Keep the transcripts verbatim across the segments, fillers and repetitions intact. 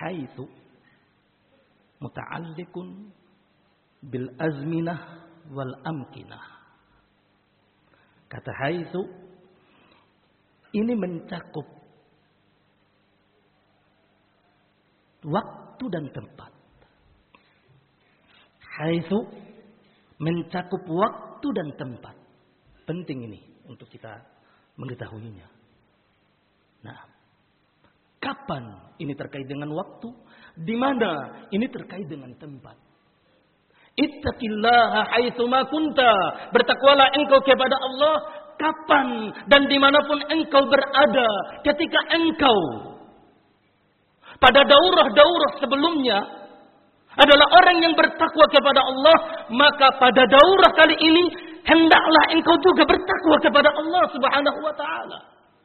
haitsu muta'alliqun bil azminah wal amkinah. Kata haitsu ini mencakup waktu dan tempat. Haitsu mencakup waktu dan tempat. Penting ini untuk kita mengetahuinya. Nah, kapan ini terkait dengan waktu? Di mana ini terkait dengan tempat? Ittaqillaha haitsu ma kunta. Bertakwalah engkau kepada Allah kapan dan dimanapun engkau berada. Ketika engkau pada daurah-daurah sebelumnya adalah orang yang bertakwa kepada Allah, maka pada daurah kali ini hendaklah engkau juga bertakwa kepada Allah Subhanahu wa taala.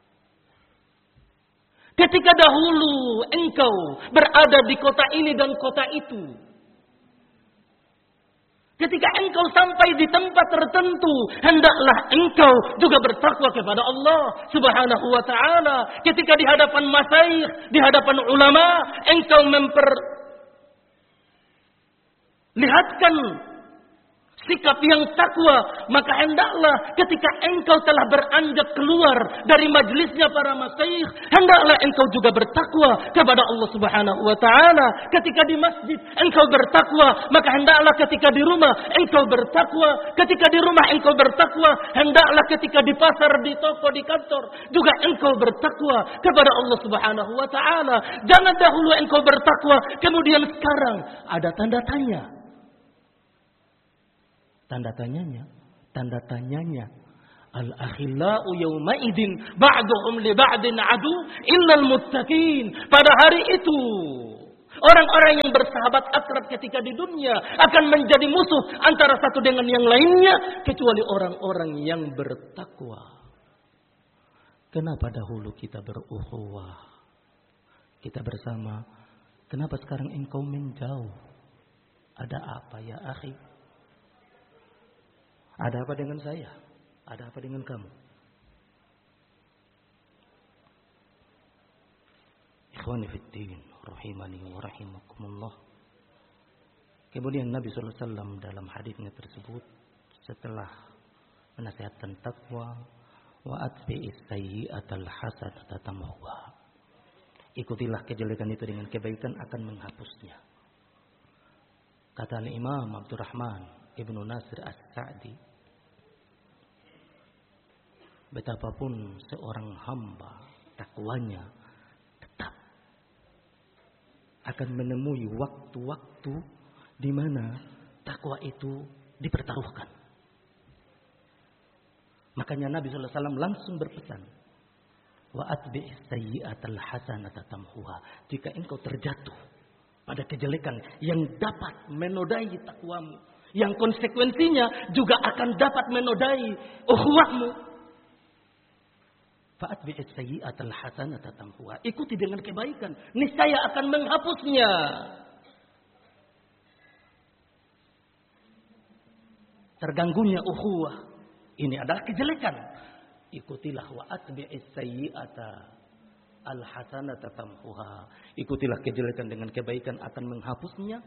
Ketika dahulu engkau berada di kota ini dan kota itu, ketika engkau sampai di tempat tertentu, hendaklah engkau juga bertakwa kepada Allah Subhanahu wa taala. Ketika di hadapan masyayikh, di hadapan ulama, engkau memperlihatkan sikap yang takwa, maka hendaklah ketika engkau telah beranjak keluar dari majlisnya para masyayikh, hendaklah engkau juga bertakwa kepada Allah Subhanahu wa taala. Ketika di masjid engkau bertakwa, maka hendaklah ketika di rumah engkau bertakwa. Ketika di rumah engkau bertakwa, hendaklah ketika di pasar, di toko, di kantor juga engkau bertakwa kepada Allah Subhanahu wa taala. Jangan dahulu engkau bertakwa kemudian sekarang ada tanda tanya. Tanda tanyanya, tanda tanyanya. Al-akhillau yawma idin ba'duhum li ba'din adu illal muttaqin. Pada hari itu, orang-orang yang bersahabat akrab ketika di dunia akan menjadi musuh antara satu dengan yang lainnya kecuali orang-orang yang bertakwa. Kenapa dahulu kita berukhuwah? Kita bersama. Kenapa sekarang engkau menjauh? Ada apa ya akhi? Ada apa dengan saya? Ada apa dengan kamu? Ikhwani fiddin, rahimani wa rahimakumullah. Kemudian Nabi sallallahu alaihi wasallam dalam hadisnya tersebut setelah menasihatkan takwa, wa atbi'is sayyi'atal hasanata tamhuha. Ikutilah kejelekan itu dengan kebaikan akan menghapusnya. Kata Imam Abdurrahman Ibnu Nasir As-Sa'di, betapapun seorang hamba takwanya tetap akan menemui waktu-waktu di mana takwa itu dipertaruhkan. Makanya Nabi sallallahu alaihi wasallam langsung berpesan, wa atbi'is sayyi'atal hasanata tamhuha. Jika engkau terjatuh pada kejelekan yang dapat menodai takwamu, yang konsekuensinya juga akan dapat menodai ukhuwahmu, fa'atbi'is sayyi'atal hasanata tamhuha. Ikuti dengan kebaikan, niscaya akan menghapusnya. Terganggunya ukhuwah ini adalah kejelekan. Ikutilah wa atbi'is sayyi'ata al hasanata tamhuha. Ikutilah kejelekan dengan kebaikan akan menghapusnya.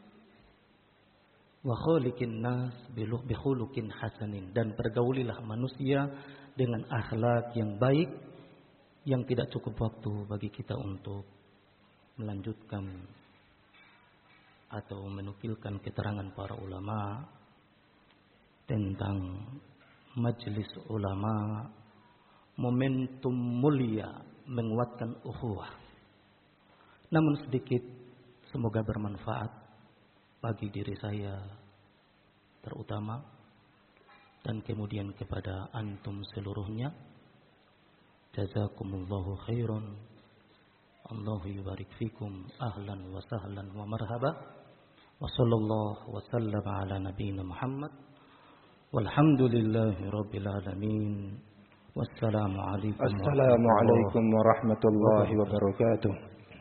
Wa khaliqin nas bi khuluqin hasanin. Dan pergaulilah manusia dengan akhlak yang baik, yang tidak cukup waktu bagi kita untuk melanjutkan atau menukilkan keterangan para ulama tentang majelis ulama, momentum mulia menguatkan ukhuwah. Namun sedikit semoga bermanfaat bagi diri saya terutama dan kemudian kepada antum seluruhnya. Jazakumullahu khairan. Allahu yubarik fikum. Ahlan wa sahlan wa marhaba. Wa sallallahu wa sallam ala nabiyyina Muhammad. Walhamdulillahi rabbil alamin. Wassalamu alaikum. Assalamu alaikum warahmatullahi wabarakatuh.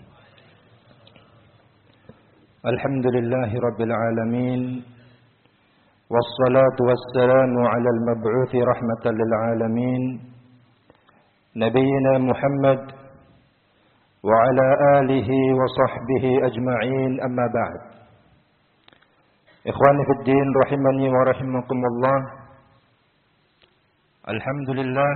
Alhamdulillahi rabbil alamin. Wassalatu wassalamu ala al-mab'uthi rahmatan lil alamin. Nabiyyina Muhammad وعلى آله وصحبه أجمعين أما بعد. إخواني في الدين rahimani wa rahimakumullah. Alhamdulillah,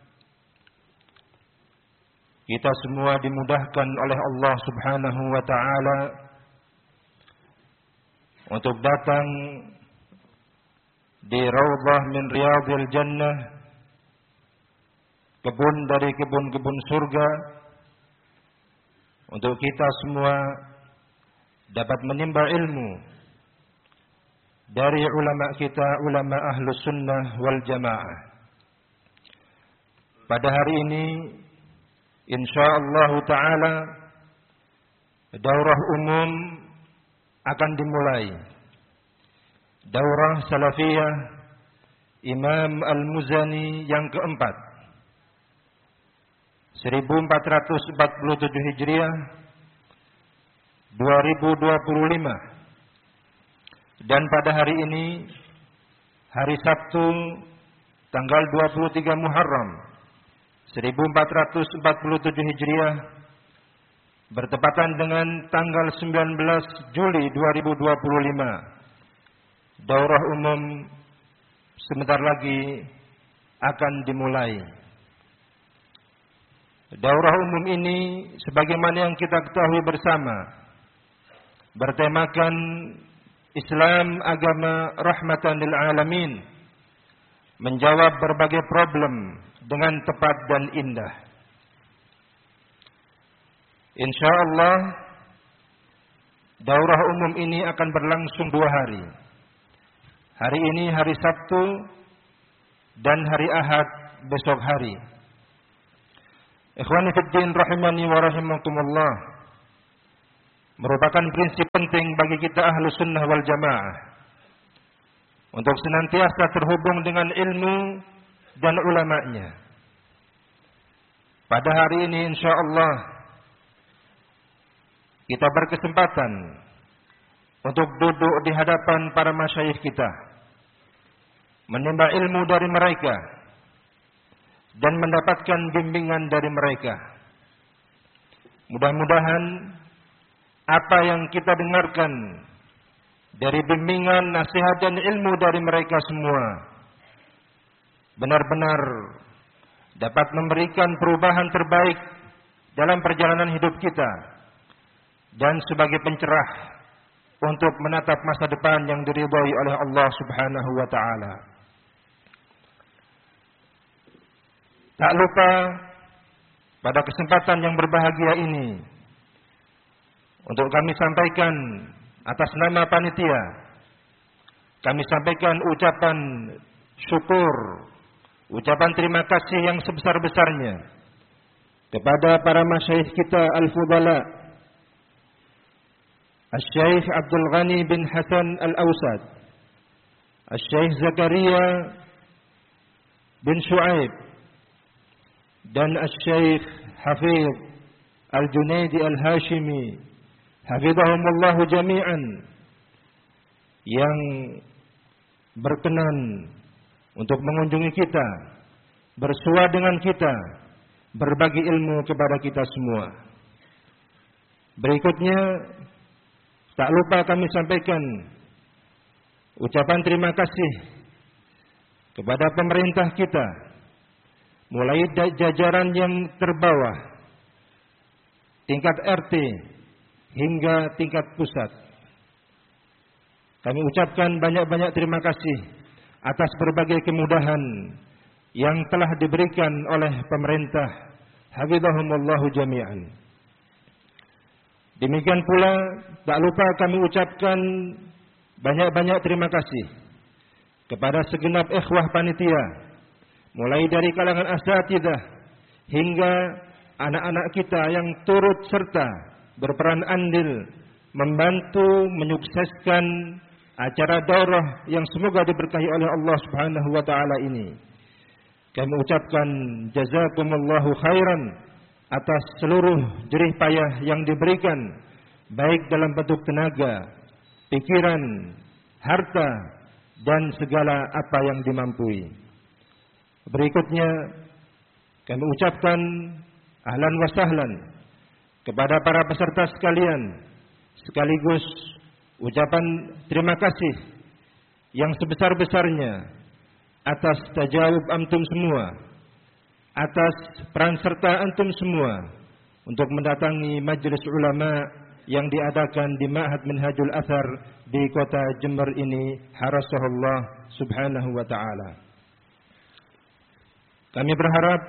kita semua dimudahkan oleh Allah Subhanahu wa taala untuk datang di Raudhah min Riyadhil Jannah, kebun dari kebun-kebun surga, untuk kita semua dapat menimba ilmu dari ulama kita, ulama Ahlus Sunnah wal Jamaah. Pada hari ini insyaallah taala daurah umum akan dimulai. Daurah Salafiyah Imam Al-Muzani yang keempat, seribu empat ratus empat puluh tujuh Hijriah, dua ribu dua puluh lima. Dan pada hari ini, hari Sabtu, tanggal dua puluh tiga Muharram, seribu empat ratus empat puluh tujuh Hijriah, bertepatan dengan tanggal sembilan belas Juli dua ribu dua puluh lima. Daurah umum sebentar lagi akan dimulai. Daurah umum ini, sebagaimana yang kita ketahui bersama, bertemakan Islam agama rahmatan lil alamin, menjawab berbagai problem dengan tepat dan indah. Insyaallah daurah umum ini akan berlangsung dua hari. Hari ini hari Sabtu dan hari Ahad besok hari. Ikhwani fid din rahimani wa rahimakumullah, merupakan prinsip penting bagi kita Ahlus Sunnah wal Jamaah untuk senantiasa terhubung dengan ilmu dan ulama'nya. Pada hari ini insyaallah kita berkesempatan untuk duduk di hadapan para masyayikh kita, menimba ilmu dari mereka dan mendapatkan bimbingan dari mereka. Mudah-mudahan apa yang kita dengarkan dari bimbingan, nasihat dan ilmu dari mereka semua benar-benar dapat memberikan perubahan terbaik dalam perjalanan hidup kita dan sebagai pencerah untuk menatap masa depan yang diridhai oleh Allah Subhanahu wa taala. Tak lupa pada kesempatan yang berbahagia ini untuk kami sampaikan atas nama panitia, kami sampaikan ucapan syukur, ucapan terima kasih yang sebesar-besarnya kepada para masyayikh kita al-fudala, Al-Syeikh Abdul Ghani bin Hasan Al-Awsad, Al-Syeikh Zakaria bin Shu'aib, dan Al-Syeikh Hafidh Al-Junaidi Al-Hashimi, hafizahumullahu jami'an, yang berkenan untuk mengunjungi kita, bersua dengan kita, berbagi ilmu kepada kita semua. Berikutnya, tak lupa kami sampaikan ucapan terima kasih kepada pemerintah kita, mulai jajaran yang terbawah, tingkat R T hingga tingkat pusat. Kami ucapkan banyak-banyak terima kasih atas berbagai kemudahan yang telah diberikan oleh pemerintah, hafizahumullahu jami'an. Demikian pula tak lupa kami ucapkan banyak-banyak terima kasih kepada segenap ikhwah panitia, mulai dari kalangan asatidzah hingga anak-anak kita yang turut serta berperan andil membantu menyukseskan acara daurah yang semoga diberkahi oleh Allah Subhanahu wa taala ini. Kami ucapkan jazakumullahu khairan atas seluruh jerih payah yang diberikan, baik dalam bentuk tenaga, pikiran, harta, dan segala apa yang dimampui. Berikutnya kami ucapkan ahlan wa sahlan kepada para peserta sekalian, sekaligus ucapan terima kasih yang sebesar-besarnya atas tajawub antum semua, atas peran serta antum semua untuk mendatangi majelis ulama yang diadakan di Ma'had Minhajul Athar di kota Jember ini, harasahullah subhanahu wa ta'ala. Kami berharap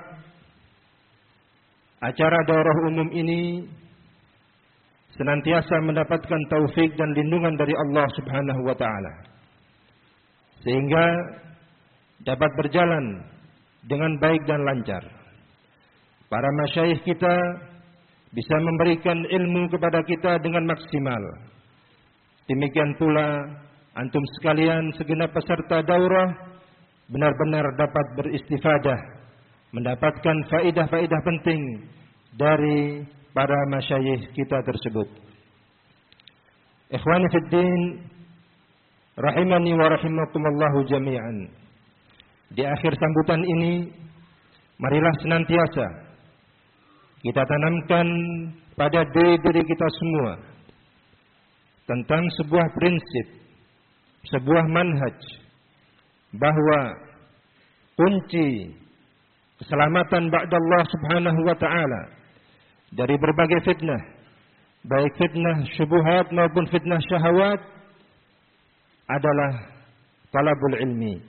acara daurah umum ini senantiasa mendapatkan taufik dan lindungan dari Allah subhanahu wa ta'ala, sehingga dapat berjalan dengan baik dan lancar. Para masyayikh kita bisa memberikan ilmu kepada kita dengan maksimal. Demikian pula antum sekalian segenap peserta daurah benar-benar dapat beristifadah, mendapatkan faedah-faedah penting dari para masyayikh kita tersebut. Ikhwani fid din, rahimani wa rahimakumullah jami'an. Di akhir sambutan ini, marilah senantiasa kita tanamkan pada diri-diri kita semua tentang sebuah prinsip, sebuah manhaj, bahwa kunci keselamatan ba'dallah subhanahu wa ta'ala dari berbagai fitnah, baik fitnah syubuhat maupun fitnah syahwat, adalah talabul ilmi.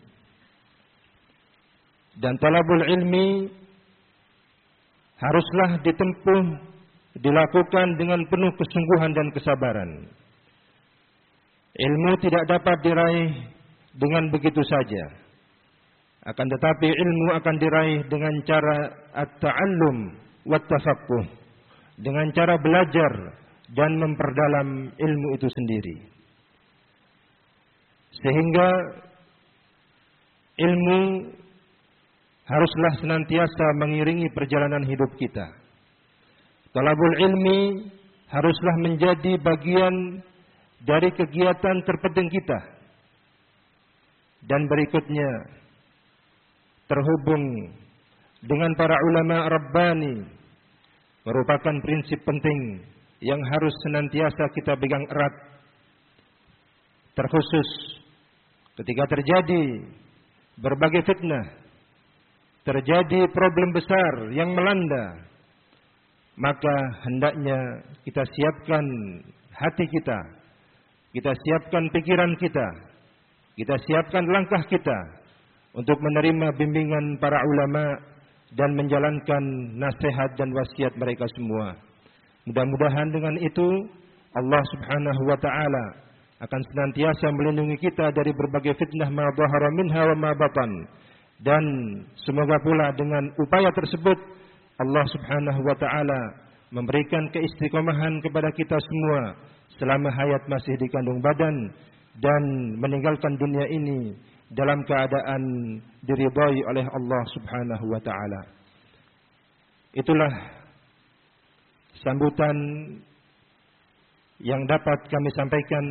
Dan talabul ilmi haruslah ditempuh, dilakukan dengan penuh kesungguhan dan kesabaran. Ilmu tidak dapat diraih dengan begitu saja. Akan tetapi ilmu akan diraih dengan cara at-ta'allum wa tafaqquh, dengan cara belajar dan memperdalam ilmu itu sendiri. Sehingga ilmu haruslah senantiasa mengiringi perjalanan hidup kita. Talabul ilmi haruslah menjadi bagian dari kegiatan terpenting kita. Dan berikutnya, terhubung dengan para ulama Rabbani merupakan prinsip penting yang harus senantiasa kita pegang erat. Terkhusus ketika terjadi berbagai fitnah, terjadi problem besar yang melanda, maka hendaknya kita siapkan hati kita, kita siapkan pikiran kita, kita siapkan langkah kita untuk menerima bimbingan para ulama dan menjalankan nasihat dan wasiat mereka semua. Mudah-mudahan dengan itu Allah subhanahu wa ta'ala akan senantiasa melindungi kita dari berbagai fitnah ma dhahara minha wa ma batan. Dan semoga pula dengan upaya tersebut Allah subhanahu wa ta'ala memberikan keistiqomahan kepada kita semua selama hayat masih di kandung badan, dan meninggalkan dunia ini dalam keadaan diridhai oleh Allah subhanahu wa ta'ala. Itulah sambutan yang dapat kami sampaikan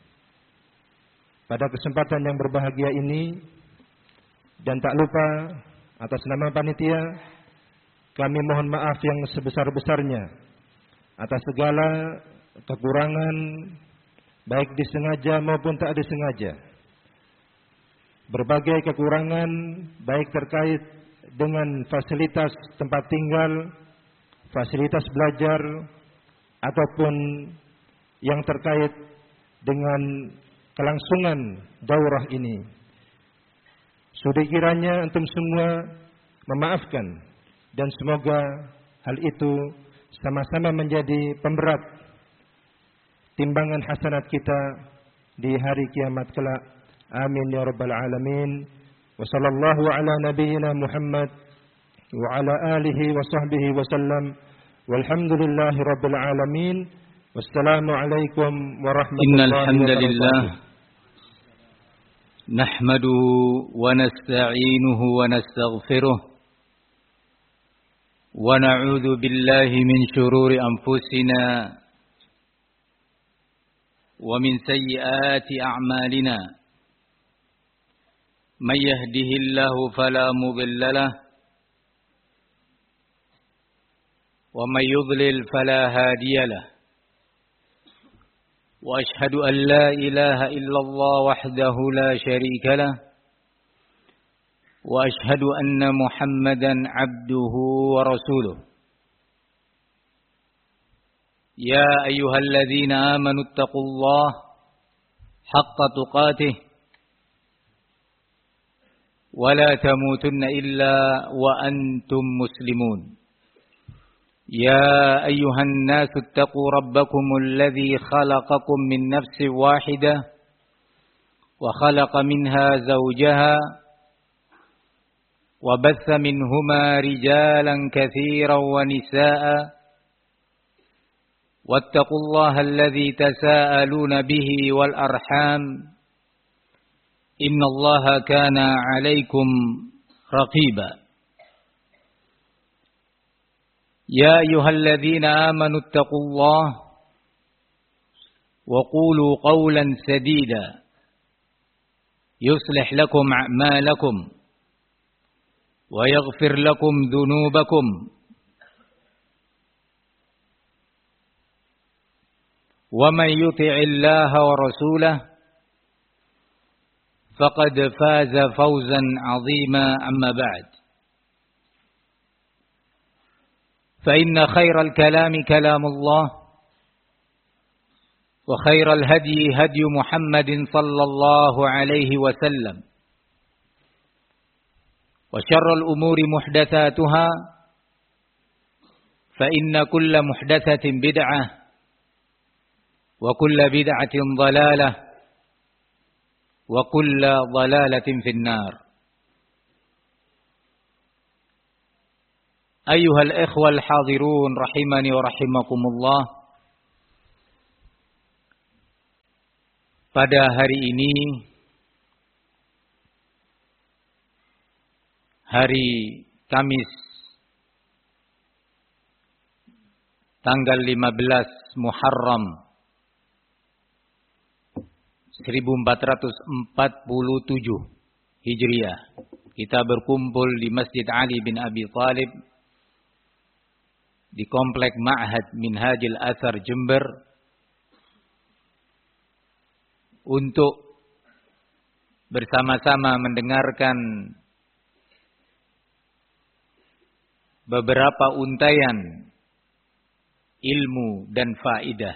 pada kesempatan yang berbahagia ini. Dan tak lupa, atas nama panitia, kami mohon maaf yang sebesar-besarnya atas segala kekurangan, baik disengaja maupun tak disengaja. Berbagai kekurangan, baik terkait dengan fasilitas tempat tinggal, fasilitas belajar, ataupun yang terkait dengan kelangsungan daurah ini. Sudi kiranya antum semua memaafkan, dan semoga hal itu sama-sama menjadi pemberat timbangan hasanat kita di hari kiamat kelak. Amin ya rabbal alamin. Wa sallallahu ala nabiyyina Muhammad wa ala alihi wa sahbihi wa sallam. Walhamdulillahi rabbil alamin. Wassalamu alaikum warahmatullahi wabarakatuh. نحمده ونستعينه ونستغفره ونعوذ بالله من شرور أنفسنا ومن سيئات أعمالنا من يهده الله فلا مضل له ومن يضلل فلا هادي له وأشهد أن لا إله إلا الله وحده لا شريك له وأشهد أن محمدا عبده ورسوله يا أيها الذين آمنوا اتقوا الله حق تقاته ولا تموتن إلا وأنتم مسلمون يا أيها الناس اتقوا ربكم الذي خلقكم من نفس واحدة وخلق منها زوجها وبث منهما رجالا كثيرا ونساء واتقوا الله الذي تساءلون به والأرحام إن الله كان عليكم رقيبا يا أيها الذين آمنوا اتقوا الله وقولوا قولا سديدا يصلح لكم أعمالكم ويغفر لكم ذنوبكم ومن يطع الله ورسوله فقد فاز فوزا عظيما أما بعد فإن خير الكلام كلام الله وخير الهدي هدي محمد صلى الله عليه وسلم وشر الأمور محدثاتها فإن كل محدثة بدعة وكل بدعة ضلالة وكل ضلالة في النار أيها الإخوة الحاضرون رحمني ورحمكم الله. Pada hari ini, hari Kamis tanggal lima belas Muharram seribu empat ratus empat puluh tujuh Hijriah, kita berkumpul di Masjid Ali bin Abi Thalib di Komplek Ma'had Minhajil Athar Jember untuk bersama-sama mendengarkan beberapa untayan ilmu dan faidah.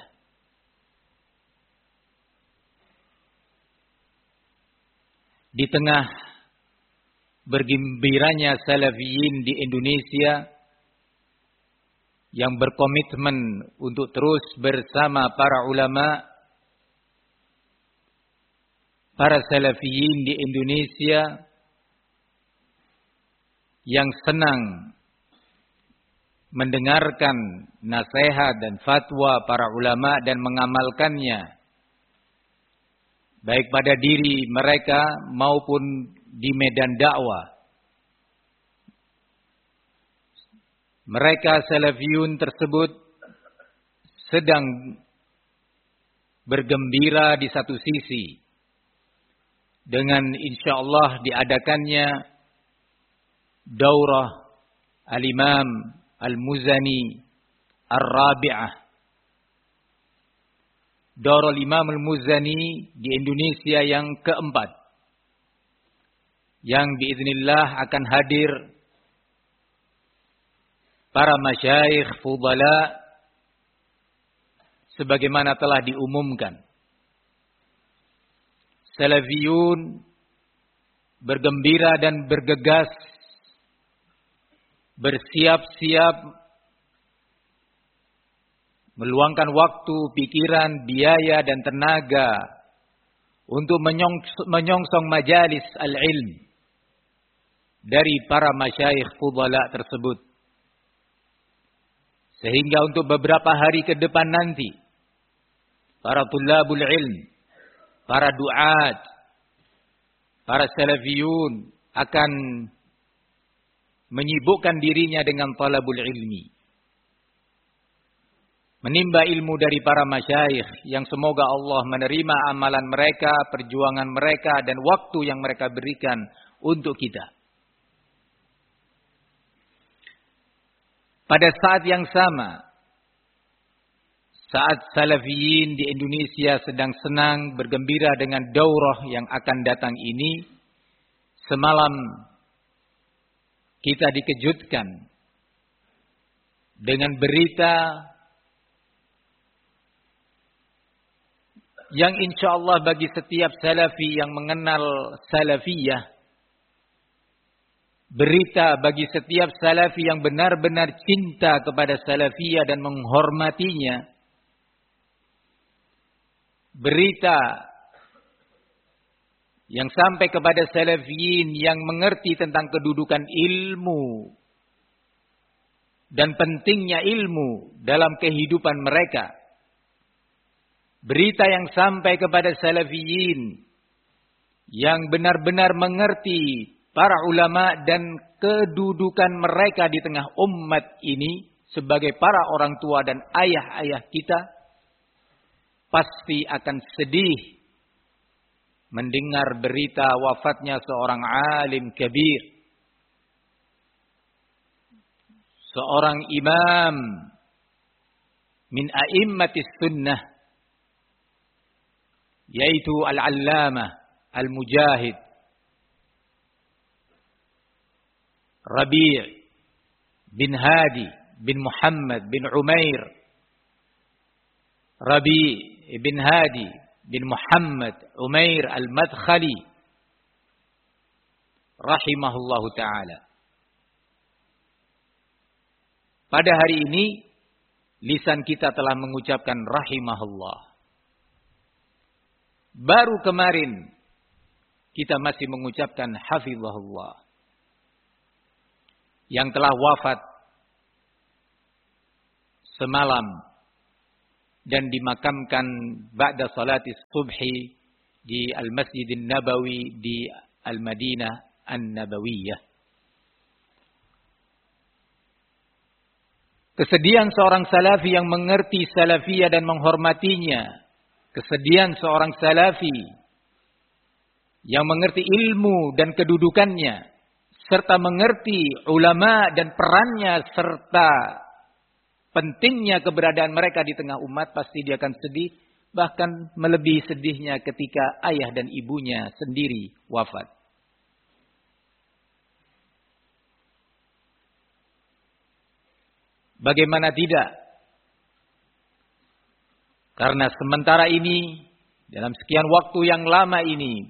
Di tengah bergembiranya Salafiyin di Indonesia yang berkomitmen untuk terus bersama para ulama, para Salafiyin di Indonesia yang senang mendengarkan nasihat dan fatwa para ulama dan mengamalkannya baik pada diri mereka maupun di medan dakwah. Mereka Salafiyun tersebut sedang bergembira di satu sisi dengan insyaallah diadakannya Daurah Al-Imam Al-Muzani Ar-Rabi'ah. Daurah Al-Imam Al-Muzani di Indonesia yang keempat, yang biiznillah akan hadir para masyayikh fudala sebagaimana telah diumumkan. Salafiyun bergembira dan bergegas, bersiap-siap meluangkan waktu, pikiran, biaya dan tenaga untuk menyongsong majalis al-ilm dari para masyayikh fudala tersebut. Sehingga untuk beberapa hari ke depan nanti, para tulabul ilm, para duat, para salafiyun akan menyibukkan dirinya dengan talabul ilmi. Menimba ilmu dari para masyayikh yang semoga Allah menerima amalan mereka, perjuangan mereka dan waktu yang mereka berikan untuk kita. pada saat yang sama, saat Salafiyin di Indonesia sedang senang bergembira dengan daurah yang akan datang ini, semalam kita dikejutkan dengan berita yang insya Allah bagi setiap Salafi yang mengenal Salafiyah, berita bagi setiap Salafi yang benar-benar cinta kepada Salafiyah dan menghormatinya, berita yang sampai kepada Salafiyin yang mengerti tentang kedudukan ilmu dan pentingnya ilmu dalam kehidupan mereka. Berita yang sampai kepada Salafiyin yang benar-benar mengerti para ulama dan kedudukan mereka di tengah umat ini sebagai para orang tua dan ayah-ayah kita, pasti akan sedih mendengar berita wafatnya seorang alim kabir, seorang imam min a'immatis sunnah, yaitu Al-Allamah Al-Mujahid Rabi' bin Hadi bin Muhammad bin Umair Rabi' bin Hadi bin Muhammad Umair Al-Madkhali rahimahullahu ta'ala. Pada hari ini lisan kita telah mengucapkan rahimahullah. Baru kemarin kita masih mengucapkan hafizahullah, yang telah wafat semalam dan dimakamkan ba'da salatis subhi di Al-Masjidin Nabawi di Al-Madinah An-Nabawiyah. Kesedihan seorang salafi yang mengerti salafiyah dan menghormatinya, kesedihan seorang salafi yang mengerti ilmu dan kedudukannya, serta mengerti ulama dan perannya, serta pentingnya keberadaan mereka di tengah umat, pasti dia akan sedih, bahkan melebihi sedihnya ketika ayah dan ibunya sendiri wafat. Bagaimana tidak? Karena sementara ini, dalam sekian waktu yang lama ini,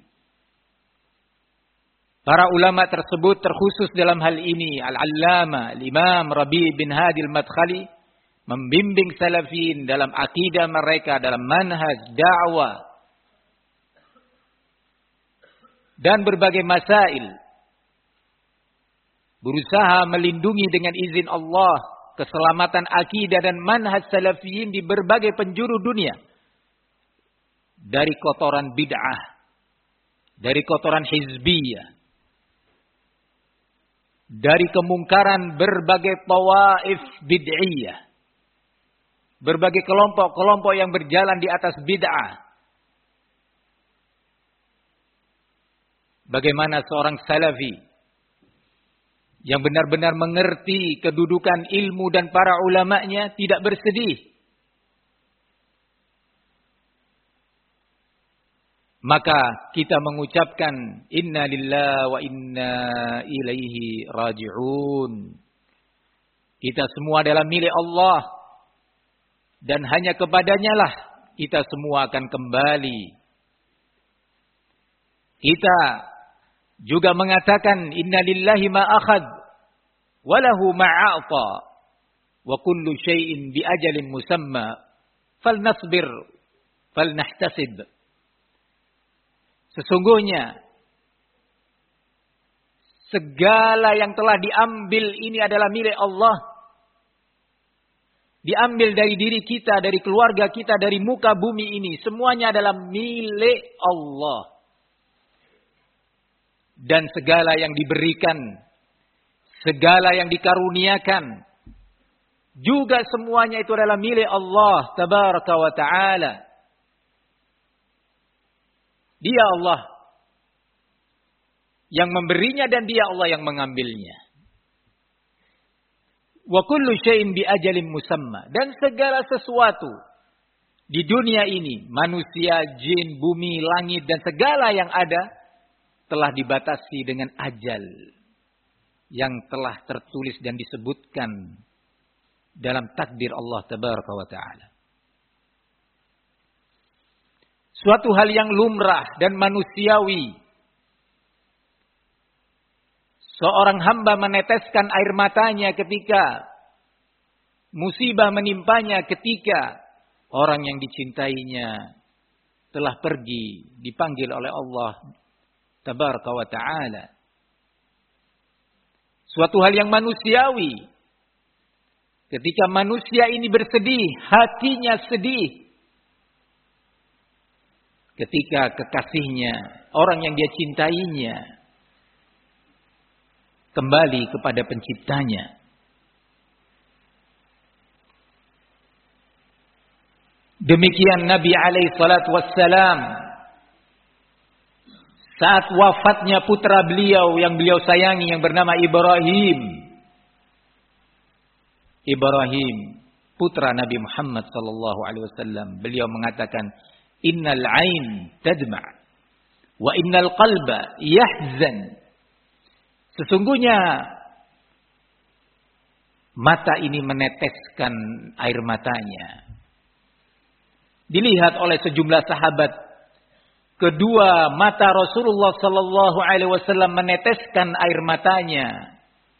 para ulama tersebut terkhusus dalam hal ini, Al-Allamah, Al-Imam Rabi' bin Hadi Al-Madkhali, membimbing salafin dalam akidah mereka, dalam manhaj, dakwah, dan berbagai masail. Berusaha melindungi dengan izin Allah keselamatan akidah dan manhaj salafiyin di berbagai penjuru dunia. Dari kotoran bid'ah, dari kotoran hizbiyah, dari kemungkaran berbagai tawaif bid'iyah, berbagai kelompok-kelompok yang berjalan di atas bid'ah. Bagaimana seorang salafi yang benar-benar mengerti kedudukan ilmu dan para ulamanya tidak bersedih. Maka kita mengucapkan inna lillahi wa inna ilaihi raji'un. Kita semua adalah milik Allah dan hanya kepadanya lah kita semua akan kembali. Kita juga mengatakan inna lillahi ma akhad wa lahu ma a'ta wa kullu syai'in bi ajalin musamma falnasbir falnahtasib. Sesungguhnya segala yang telah diambil ini adalah milik Allah. Diambil dari diri kita, dari keluarga kita, dari muka bumi ini, semuanya adalah milik Allah. Dan segala yang diberikan, segala yang dikaruniakan, juga semuanya itu adalah milik Allah tabaraka wa ta'ala. Dia Allah yang memberinya dan dia Allah yang mengambilnya. Wa kullu syai'in bi ajalin musamma. Dan segala sesuatu di dunia ini, manusia, jin, bumi, langit, dan segala yang ada, telah dibatasi dengan ajal yang telah tertulis dan disebutkan dalam takdir Allah Tabaraka wa Ta'ala. Suatu hal yang lumrah dan manusiawi. Seorang hamba meneteskan air matanya ketika musibah menimpanya, ketika orang yang dicintainya telah pergi, dipanggil oleh Allah Tabaraka wa Ta'ala. Suatu hal yang manusiawi. Ketika manusia ini bersedih, hatinya sedih. Ketika kekasihnya, orang yang dia cintainya, kembali kepada penciptanya. Demikian Nabi alaihi salatu wassalam saat wafatnya putra beliau yang beliau sayangi yang bernama Ibrahim. Ibrahim, putra Nabi Muhammad sallallahu alaihi wasallam, beliau mengatakan, "Innal 'ain tadma' wa innal qalba yahzan." Sesungguhnya mata ini meneteskan air matanya. Dilihat oleh sejumlah sahabat, kedua mata Rasulullah sallallahu alaihi wasallam meneteskan air matanya.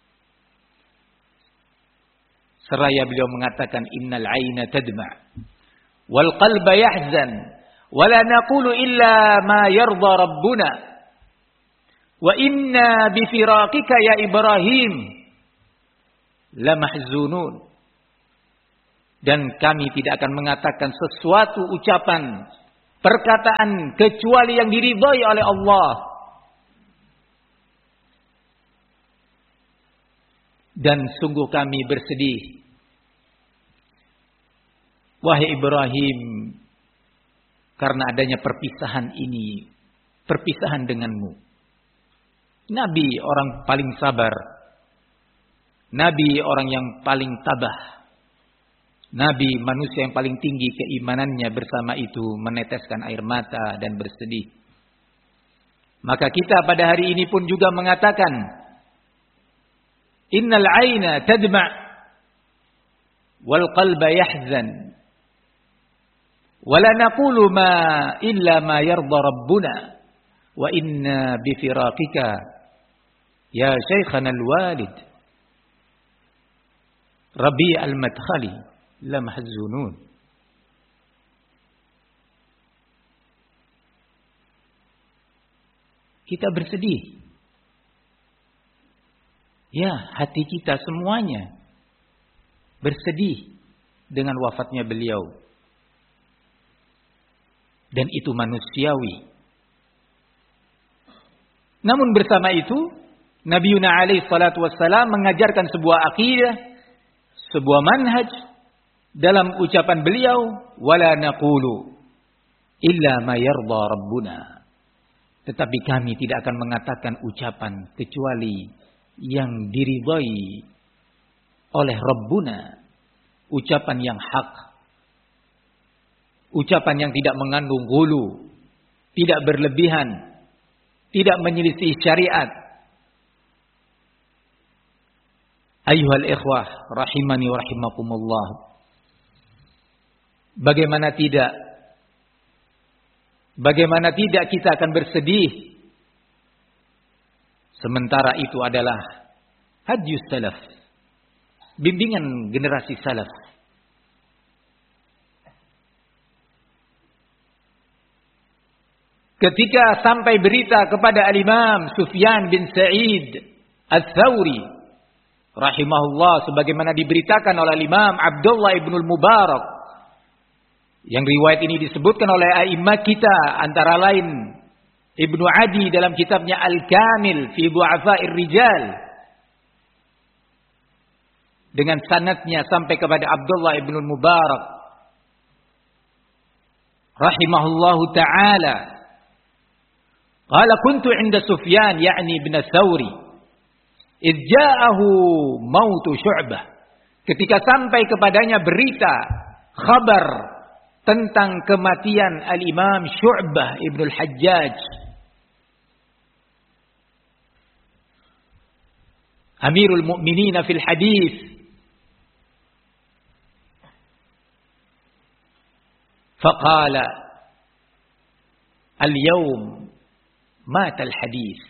Seraya beliau mengatakan, "Innal 'aina tadma' wal qalba yahzan wa la naqulu illa ma yarda rabbuna wa inna bi firaqika ya Ibrahim la mahzunun." Dan kami tidak akan mengatakan sesuatu ucapan, perkataan kecuali yang diridhai oleh Allah. Dan sungguh kami bersedih, wahai Ibrahim, karena adanya perpisahan ini, perpisahan denganmu. Nabi orang paling sabar, Nabi orang yang paling tabah, Nabi manusia yang paling tinggi keimanannya, bersama itu meneteskan air mata dan bersedih. Maka kita pada hari ini pun juga mengatakan, "Innal 'aina tadma' wal qalba yahzan wa la naqulu ma illa ma yarda rabbuna wa inna bi firaqika ya shaykhana al-walid Rabi' al-Madkhali la mahzunun." Kita bersedih. Ya, hati kita semuanya bersedih dengan wafatnya beliau. Dan itu manusiawi. Namun bersama itu, Nabi Yuna alaihi salatu wassalam mengajarkan sebuah akidah, sebuah manhaj dalam ucapan beliau, "Wala naqulu illa ma yarda rabbuna." Tetapi kami tidak akan mengatakan ucapan kecuali yang diridhai oleh Rabbuna, ucapan yang hak, ucapan yang tidak mengandung ghulu, tidak berlebihan, tidak menyelisih syariat. Ayyuhal ikhwah rahimani wa rahimakumullah. Bagaimana tidak? Bagaimana tidak kita akan bersedih? Sementara itu adalah hadis salaf, bimbingan generasi salaf. Ketika sampai berita kepada Al-Imam Sufyan bin Sa'id Ats-Tsauri rahimahullah, sebagaimana diberitakan oleh Imam Abdullah ibnul Mubarak, yang riwayat ini disebutkan oleh a'imah kita, antara lain Ibnu Adi dalam kitabnya Al-Kamil fi Du'afa'ir Rijal, dengan sanadnya sampai kepada Abdullah ibnul Mubarak rahimahullahu ta'ala. Qala kuntu 'inda Sufyan, yakni ibn Tsauri, idh ja'ahu mautu Syu'bah ketika sampai kepadanya berita, kabar tentang kematian Al-Imam Syu'bah Ibn Al-Hajjaj, Amirul Mu'minin fil Hadis, faqala al-yawm mata al-hadis.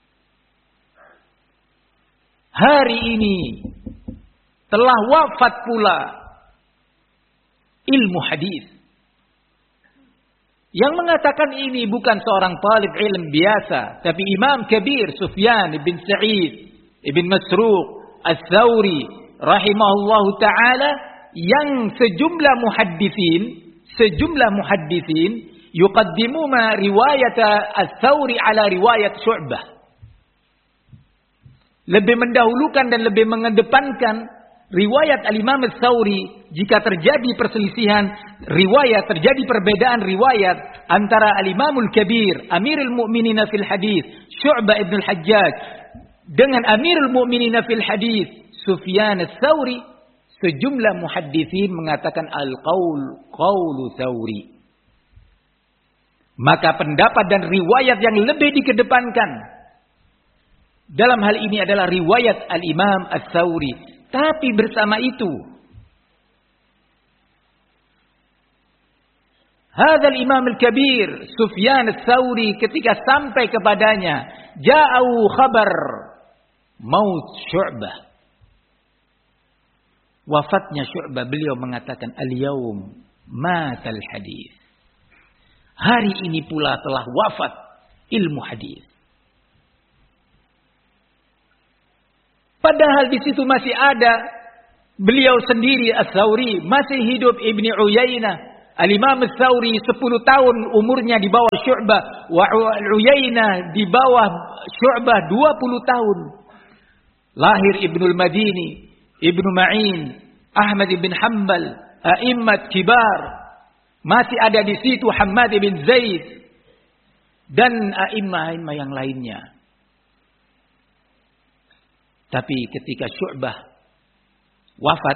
Hari ini telah wafat pula ilmu hadis. Yang mengatakan ini bukan seorang talib ilm biasa, tapi Imam Kabir Sufyan bin Sa'id ibn Masruq Ats-Tsauri rahimahullahu taala, yang sejumlah muhadditsin, sejumlah muhadditsin yuqaddimuna riwayat Ats-Tsauri ala riwayat Syu'bah. Lebih mendahulukan dan lebih mengedepankan riwayat Al-Imam Ats-Tsauri jika terjadi perselisihan riwayat, terjadi perbedaan riwayat antara Al-Imamul Kabir, Amirul Mu'minin fil Hadis, Syu'bah Ibn Al-Hajjaj dengan Amirul Mu'minin fil Hadis, Sufyan Ats-Tsauri, sejumlah muhadditsin mengatakan al-qaul qaulu Tsauri. Maka pendapat dan riwayat yang lebih dikedepankan dalam hal ini adalah riwayat Al-Imam Ats-Tsauri. Tapi bersama itu, hadzal Imam Al-Kabir Sufyan Ats-Tsauri, ketika sampai kepadanya ja'u khabar maut Syu'bah, wafatnya Syu'bah, beliau mengatakan al-yaum matal hadis. Hari ini pula telah wafat ilmu hadis. Padahal di situ masih ada beliau sendiri Ats-Tsauri, masih hidup Ibnu Uyainah. Al-Imam Ats-Tsauri sepuluh tahun umurnya di bawah Syu'bah, wa Uyainah di bawah Syu'bah dua puluh tahun. Lahir Ibnul Madini, Ibnu Ma'in, Ahmad bin Hanbal, a'immat kibar. Masih ada di situ Hammad bin Zaid dan a'immah-a'immah yang lainnya. Tapi ketika Syu'bah wafat,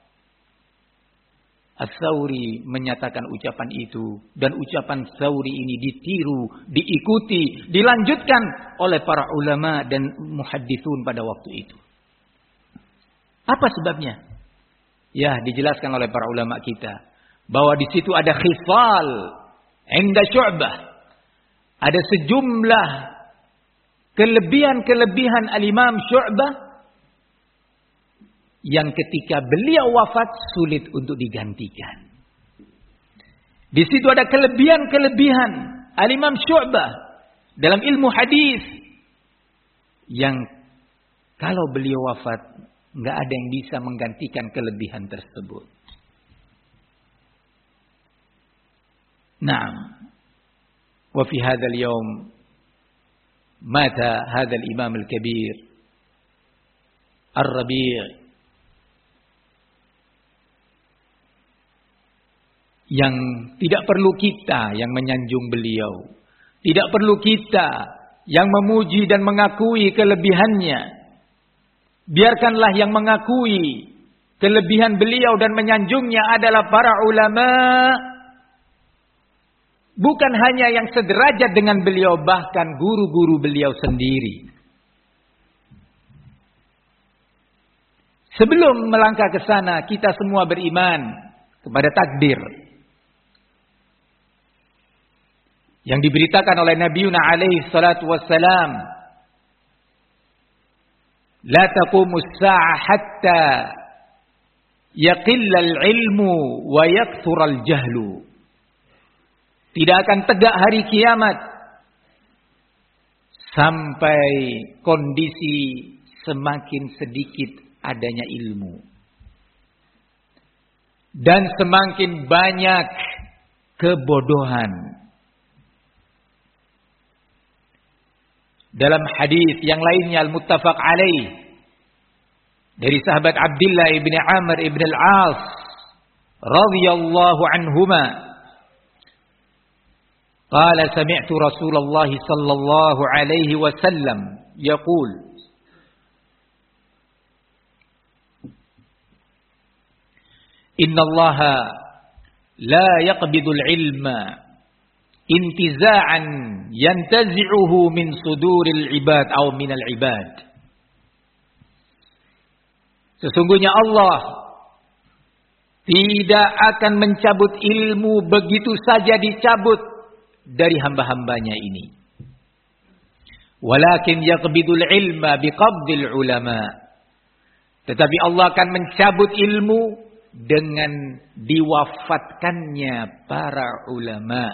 Ats-Tsauri menyatakan ucapan itu, dan ucapan Ats-Tsauri ini ditiru, diikuti, dilanjutkan oleh para ulama dan muhadditsun pada waktu itu. Apa sebabnya? Ya, dijelaskan oleh para ulama kita bahwa di situ ada khisal inda Syu'bah, ada sejumlah kelebihan-kelebihan Al-Imam Syu'bah yang ketika beliau wafat sulit untuk digantikan. Di situ ada kelebihan-kelebihan Al-Imam Syu'bah dalam ilmu hadis yang kalau beliau wafat enggak ada yang bisa menggantikan kelebihan tersebut. Naam. Wa fi hadzal yaum mata hadzal Imam al-Kabir Ar-Rabi' yang tidak perlu kita yang menyanjung beliau, tidak perlu kita yang memuji dan mengakui kelebihannya. Biarkanlah yang mengakui kelebihan beliau dan menyanjungnya adalah para ulama, bukan hanya yang sederajat dengan beliau, bahkan guru-guru beliau sendiri. Sebelum melangkah ke sana, kita semua beriman kepada takdir yang diberitakan oleh Nabiuna alaihi salatu wassalam. La taqumus sa'ah hatta yaqilla al-ilmu wa yakthura al-jahlu. Tidak akan tegak hari kiamat sampai kondisi semakin sedikit adanya ilmu dan semakin banyak kebodohan. Dalam hadis yang lainnya al-muttafaq alaih dari sahabat Abdullah ibn Amr ibn al-As radhiyallahu anhuma, qala sami'tu Rasulullah sallallahu alaihi wasallam yaqul Innallaha la yaqbidul ilma intiza'an yantazi'uhu min suduril ibad atau minal ibad. Sesungguhnya Allah tidak akan mencabut ilmu begitu saja dicabut dari hamba-hambanya ini. Walakin yaqbidul ilma biqabdil ulama. Tetapi Allah akan mencabut ilmu dengan diwafatkannya para ulama.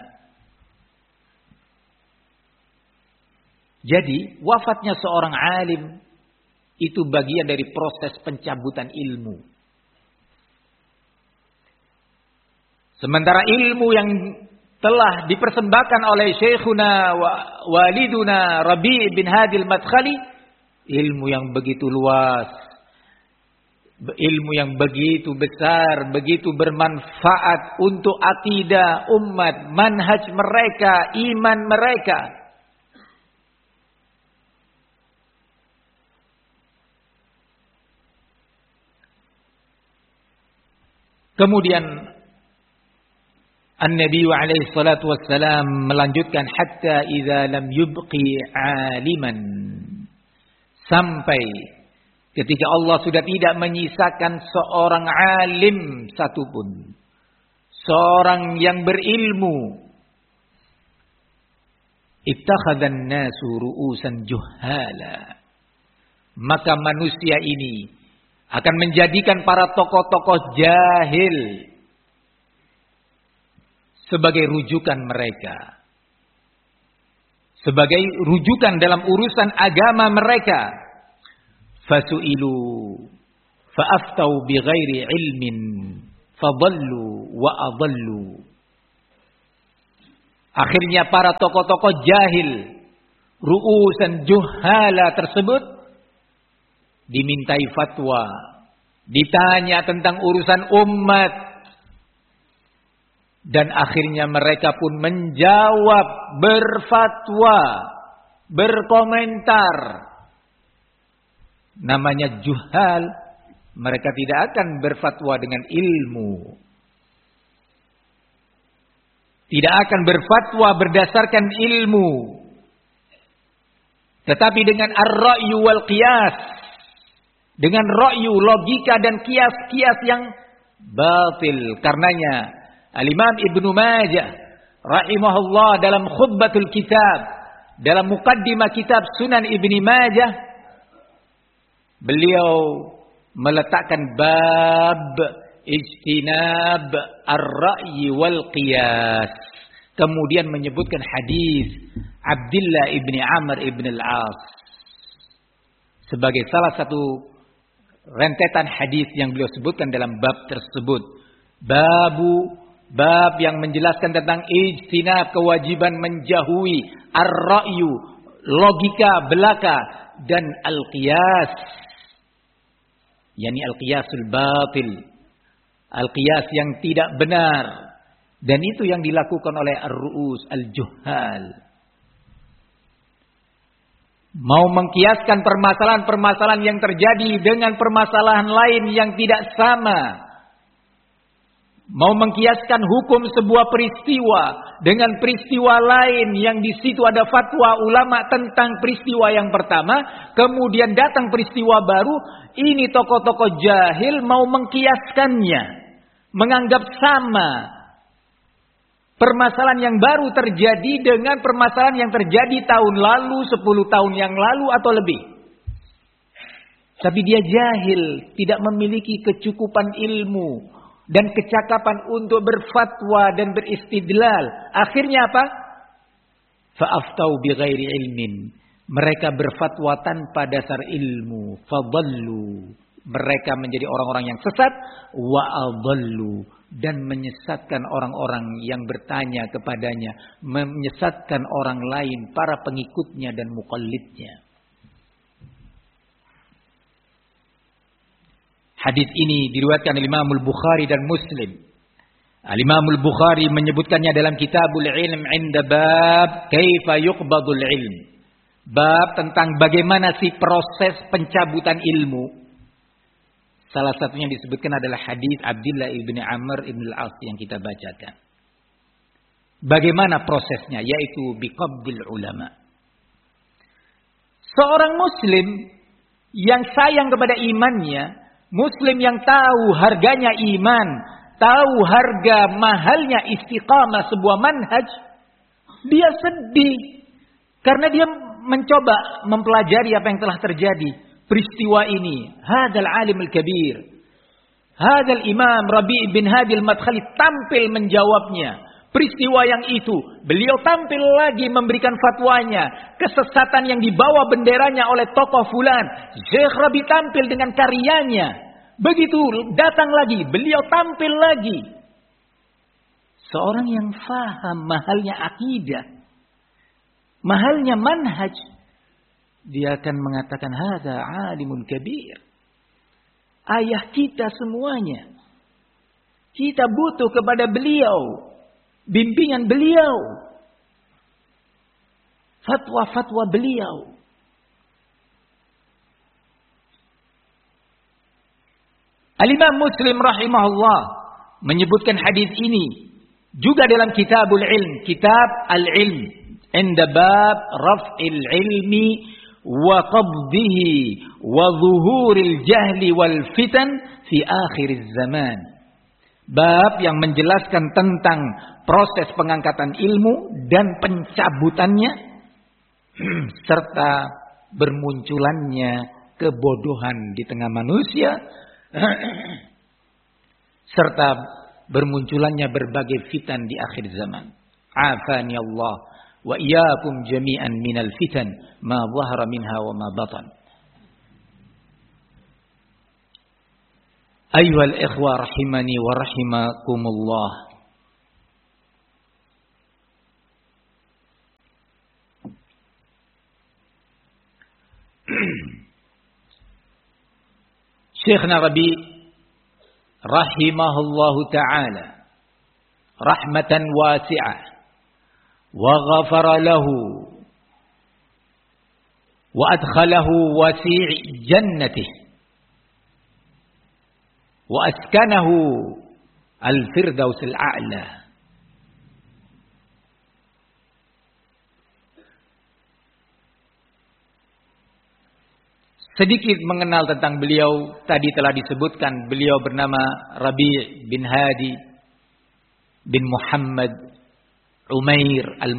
Jadi wafatnya seorang alim itu bagian dari proses pencabutan ilmu. Sementara ilmu yang telah dipersembahkan oleh Syekhuna Waliduna Rabi' bin Hadi al-Madkhali, ilmu yang begitu luas, ilmu yang begitu besar, begitu bermanfaat untuk akidah umat, manhaj mereka, iman mereka. Kemudian An-Nabi alaihi salatu wassalam melanjutkan hatta idza lam yubqi aliman, sampai ketika Allah sudah tidak menyisakan seorang alim satupun, seorang yang berilmu, ittakhadhan nasu ru'usan juhala, maka manusia ini akan menjadikan para tokoh-tokoh jahil sebagai rujukan mereka, sebagai rujukan dalam urusan agama mereka. Fasu'ilu fa'aftau bighairi ilmin fadallu wa adallu. Akhirnya para tokoh-tokoh jahil, ru'usan juhala tersebut dimintai fatwa, ditanya tentang urusan umat, dan akhirnya mereka pun menjawab, berfatwa, berkomentar. Namanya juhal, mereka tidak akan berfatwa dengan ilmu. Tidak akan berfatwa berdasarkan ilmu. Tetapi dengan ar-ra'yu wal qiyas. Dengan ra'yu, logika dan kias-kias yang batil. Karenanya Al-Imam Ibnu Majah rahimahullah dalam khutbatul kitab, dalam muqaddimah kitab Sunan Ibni Majah, beliau meletakkan bab ijtinab ar-ra'yi wal qiyas. Kemudian menyebutkan hadis Abdullah ibni Amr ibn al-As sebagai salah satu rentetan hadis yang beliau sebutkan dalam bab tersebut. Babu, bab yang menjelaskan tentang ijtinab, kewajiban menjauhi ar-ra'yu, logika belaka, dan al-qiyas, yakni al-qiyasul batil, al-qiyas yang tidak benar, dan itu yang dilakukan oleh ar-ru'us al-juhal. Mau mengkiaskan permasalahan-permasalahan yang terjadi dengan permasalahan lain yang tidak sama. Mau mengkiaskan hukum sebuah peristiwa dengan peristiwa lain yang di situ ada fatwa ulama tentang peristiwa yang pertama, kemudian datang peristiwa baru, ini tokoh-tokoh jahil mau mengkiaskannya, menganggap sama permasalahan yang baru terjadi dengan permasalahan yang terjadi tahun lalu, sepuluh tahun yang lalu atau lebih. Tapi dia jahil, tidak memiliki kecukupan ilmu dan kecakapan untuk berfatwa dan beristidlal. Akhirnya apa? Fa'aftau bighairi ilmin. Mereka berfatwa tanpa dasar ilmu. Fadallu. Mereka menjadi orang-orang yang sesat. Wa adallu. Dan menyesatkan orang-orang yang bertanya kepadanya. Menyesatkan orang lain, para pengikutnya dan muqallidnya. Hadis ini diriwayatkan oleh Imam Al-Bukhari dan Muslim. Al-Imam Al-Bukhari menyebutkannya dalam Kitabul Ilm 'inda bab kaifa yuqbadul ilm. Bab tentang bagaimana sih proses pencabutan ilmu. Salah satunya disebutkan adalah hadis Abdullah ibn Amr ibn al-As yang kita bacakan. Bagaimana prosesnya? Yaitu biqabdil ulama. Seorang muslim yang sayang kepada imannya, muslim yang tahu harganya iman, tahu harga mahalnya istiqamah sebuah manhaj, dia sedih karena dia mencoba mempelajari apa yang telah terjadi. Peristiwa ini, hadzal alimul kabir, hadzal imam Rabi' bin Hadi al-Madkhali tampil menjawabnya. Peristiwa yang itu, beliau tampil lagi memberikan fatwanya. Kesesatan yang dibawa benderanya oleh tokoh fulan, Syekh Rabi' tampil dengan karyanya. Begitu datang lagi, beliau tampil lagi. Seorang yang faham mahalnya akidah, mahalnya manhaj, dia akan mengatakan hadza alimun kabir. Ayah kita semuanya. Kita butuh kepada beliau, bimbingan beliau, fatwa-fatwa beliau. Al-Imam Muslim rahimahullah menyebutkan hadis ini juga dalam Kitabul Ilm, Kitab Al-Ilm, inda bab raf'il ilmi wa qabdihi wa zuhuril jahli wal fitan fi akhir zaman. Bab yang menjelaskan tentang proses pengangkatan ilmu dan pencabutannya serta bermunculannya kebodohan di tengah manusia serta bermunculannya berbagai fitan di akhir zaman. Afani Allah wa iyyakum jami'an minal fitan ma zahara minha wa ma batan. Ayyuhal ikhwa rahimani wa rahimakumullah. Syekhna Rabi rahimahullahu ta'ala rahmatan wasi'ah wa ghafara lahu wa adkhalahu wasi' jannatihi wa askanahu al-firdaus al-a'la. Sedikit mengenal tentang beliau, tadi telah disebutkan beliau bernama Rabi' bin Hadi bin Muhammad Umair al